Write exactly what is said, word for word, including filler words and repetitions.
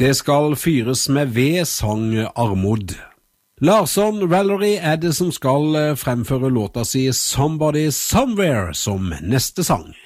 Det skal fyres med ved, sang Armod. Larsson Valerie er det som skal fremføre låta si Somebody Somewhere som neste sang.